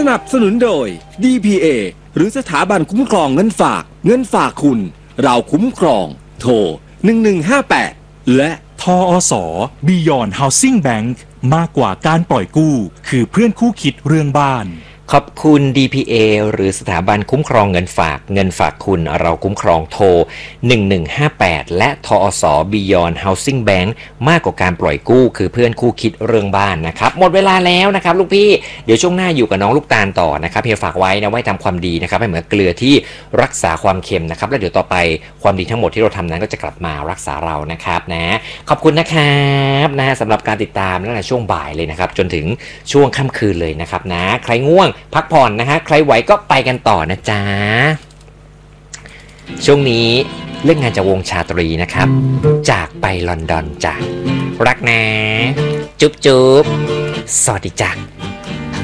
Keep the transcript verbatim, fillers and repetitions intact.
นับสนุนโดย ดี พี เอ หรือสถาบันคุ้มครองเงินฝากเงินฝากคุณเราคุ้มครองโทรหนึ่งหนึ่งห้าแปดและทอส Beyond Housing Bank มากกว่าการปล่อยกู้คือเพื่อนคู่คิดเรื่องบ้านขอบคุณ ดี พี เอ หรือสถาบันคุ้มครองเงินฝากเงินฝากคุณเราคุ้มครองโทรหนึ่งหนึ่งห้าแปดและทอส Beyond Housing Bank มากกว่าการปล่อยกู้คือเพื่อนคู่คิดเรื่องบ้านนะครับหมดเวลาแล้วนะครับลูกพี่เดี๋ยวช่วงหน้าอยู่กับน้องลูกตาลต่อนะครับเฮียฝากไว้นะไว้ทำความดีนะครับให้เหมือนเกลือที่รักษาความเค็มนะครับแล้วเดี๋ยวต่อไปความดีทั้งหมดที่เราทำนั้นก็จะกลับมารักษาเรานะครับนะขอบคุณนะครับนะสำหรับการติดตามตั้งแต่ช่วงบ่ายเลยนะครับจนถึงช่วงค่ำคืนเลยนะครับนะใครง่วงพักผ่อนนะฮะใครไหวก็ไปกันต่อนะจ๊ะช่วงนี้เรื่องงานจากวงชาตรีนะครับจากไปลอนดอนจ้ะรักนะจุ๊บจุ๊บสวัสดีจ้ะ